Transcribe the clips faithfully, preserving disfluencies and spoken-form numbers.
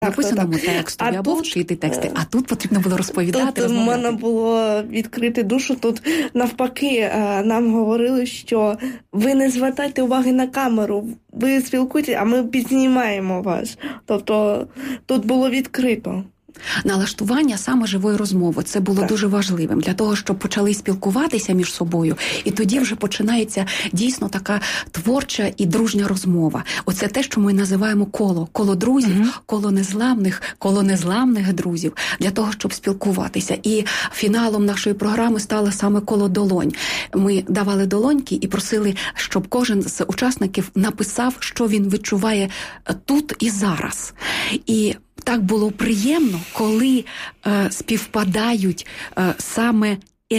написаному тексту, або тут, вчити тексти, а тут потрібно було розповідати, тут розмовляти. Тут в мене було відкрити душу, тут навпаки нам говорили, що ви не звертайте уваги на камеру, ви спілкуєтесь, а ми підзнімаємо вас. Тобто тут було відкрито. Налаштування саме живої розмови, це було так. дуже важливим для того, щоб почали спілкуватися між собою, і тоді вже починається дійсно така творча і дружня розмова. Оце те, що ми називаємо коло, коло друзів, угу. коло незламних, коло незламних друзів, для того, щоб спілкуватися. І фіналом нашої програми стало саме коло долонь. Ми давали долоньки і просили, щоб кожен з учасників написав, що він відчуває тут і зараз. І так було приємно, коли е, співпадають е, саме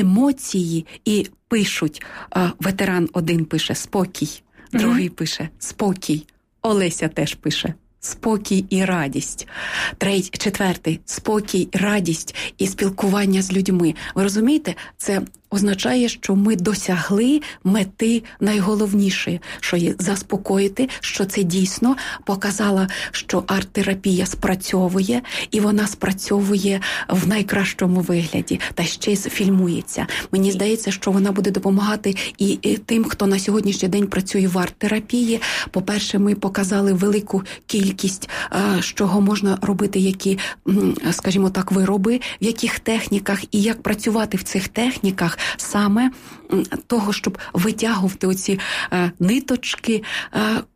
емоції і пишуть. Е, ветеран один пише «спокій», mm-hmm. другий пише «спокій», Олеся теж пише «спокій і радість», третій, четвертий «спокій, радість і спілкування з людьми». Ви розумієте, це означає, що ми досягли мети найголовнішої, що є заспокоїти, що це дійсно показало, що арт-терапія спрацьовує, і вона спрацьовує в найкращому вигляді, та ще й фільмується. Мені здається, що вона буде допомагати і, і тим, хто на сьогоднішній день працює в арт-терапії. По-перше, ми показали велику кількість, з чого можна робити, які, скажімо так, вироби, в яких техніках і як працювати в цих техніках, саме того, щоб витягувати оці е, ниточки е,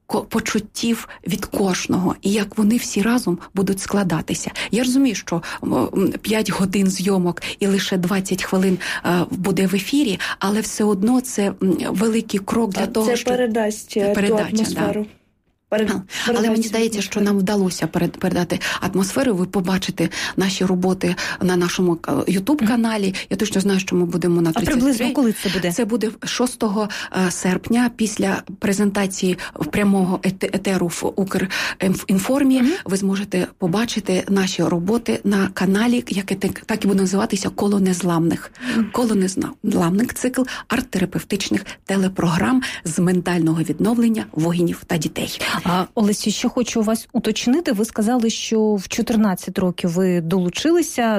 почуттів від кожного, і як вони всі разом будуть складатися. Я розумію, що п'ять годин зйомок і лише двадцять хвилин е, буде в ефірі, але все одно це великий крок для а того, це що... передасть це передача, ту атмосферу. Да. Перед, Але мені здається, що нам вдалося передати атмосферу. Ви побачите наші роботи на нашому ютуб-каналі. Я точно знаю, що ми будемо на тридцять три. А приблизно коли це буде? Це буде шостого серпня після презентації прямого етеру в Укрінформі. Mm-hmm. Ви зможете побачити наші роботи на каналі, яке так і буде називатися «Коло незламних». Mm-hmm. «Коло незламних» – цикл арт-терапевтичних телепрограм з ментального відновлення воїнів та дітей. А, Олесю, ще хочу вас уточнити. Ви сказали, що в чотирнадцять років ви долучилися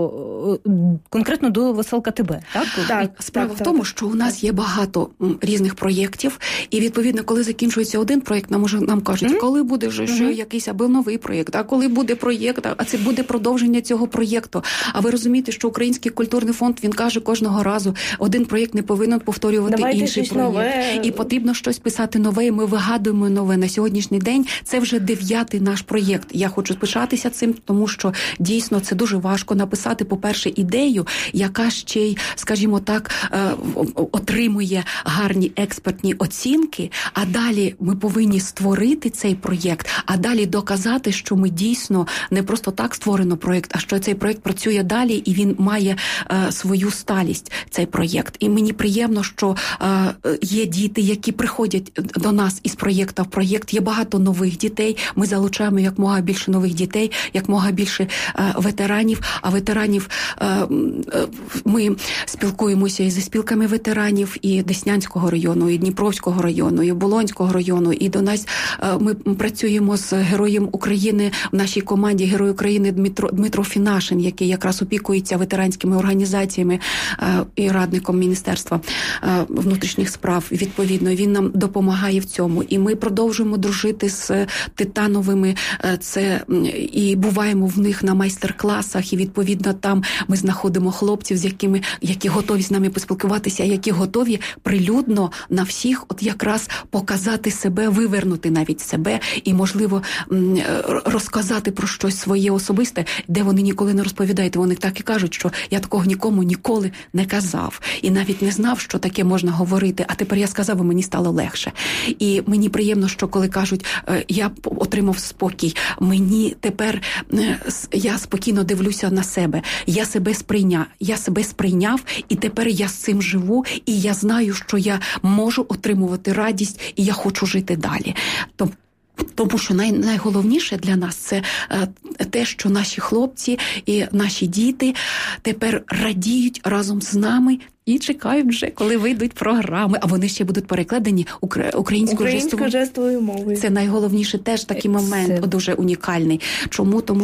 до конкретно до Веселка ТБ, так? Так. Справа так, в тому, що у нас є багато різних проєктів, і, відповідно, коли закінчується один проєкт, нам уже нам кажуть, mm-hmm. коли буде вже mm-hmm. якийсь або новий проєкт, а коли буде проєкт, а це буде продовження цього проєкту. А ви розумієте, що Український культурний фонд, він каже кожного разу, один проєкт не повинен повторювати Давайте інший проєкт. Нове. І потрібно щось писати нове, і ми вигадуємо нове. На сьогоднішній день це вже дев'ятий наш проєкт. Я хочу пишатися цим, тому що дійсно це дуже важко написати, по-перше, ідею, яка ще й, скажімо так, отримує гарні експертні оцінки, а далі ми повинні створити цей проєкт, а далі доказати, що ми дійсно не просто так створено проєкт, а що цей проєкт працює далі і він має е, свою сталість, цей проєкт. І мені приємно, що е, є діти, які приходять до нас із проєкту в проєкт. Є багато нових дітей. Ми залучаємо якмога більше нових дітей, якмога більше е, ветеранів. А ветеранів е, е, ми спілкуємося і зі спілками ветеранів і Деснянського району, і Дніпровського району, і Болонського району. І до нас е, ми працюємо з Героєм України в нашій команді, Герой України Дмитро, Дмитро Фінашин, який якраз опікується ветеранськими організаціями е, і радником Міністерства е, внутрішніх справ. Відповідно, він нам допомагає в цьому. І ми продовжуємо дружити з Титановими, це і буваємо в них на майстер-класах, і відповідно там ми знаходимо хлопців, з якими, які готові з нами поспілкуватися, які готові прилюдно на всіх от якраз показати себе, вивернути навіть себе і, можливо, розказати про щось своє особисте, де вони ніколи не розповідають. Вони так і кажуть, що я такого нікому ніколи не казав. І навіть не знав, що таке можна говорити, а тепер я сказав, і мені стало легше. І мені приємно, що коли кажуть, я отримав спокій, мені тепер, я спокійно дивлюся на себе, я себе сприйняв, я себе сприйняв, і тепер я з цим живу, і я знаю, що я можу отримувати радість, і я хочу жити далі. Тобто, тому що най, найголовніше для нас це е, те, що наші хлопці і наші діти тепер радіють разом з нами і чекають вже, коли вийдуть програми, а вони ще будуть перекладені українською, українською жестовою мовою. Це найголовніше теж такий момент, Це... дуже унікальний. Чому? Тому